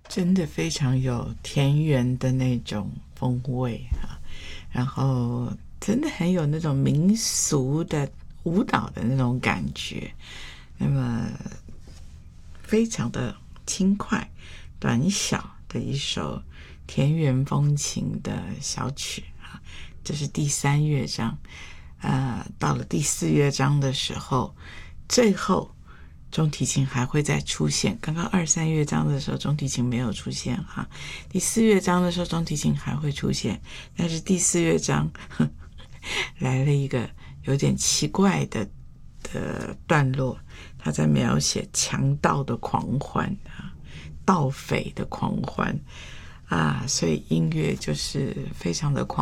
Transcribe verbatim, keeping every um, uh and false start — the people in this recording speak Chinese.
真的非常有田园的那种风味啊，然后真的很有那种民俗的舞蹈的那种感觉，那么非常的轻快短小的一首田园风情的小曲啊。这是第三乐章，呃，到了第四乐章的时候，最后中提琴还会再出现。刚刚二三乐章的时候中提琴没有出现哈，第四乐章的时候中提琴还会出现，但是第四乐章呵呵来了一个有点奇怪的的段落，他在描写强盗的狂欢啊，盗匪的狂欢啊，所以音乐就是非常的狂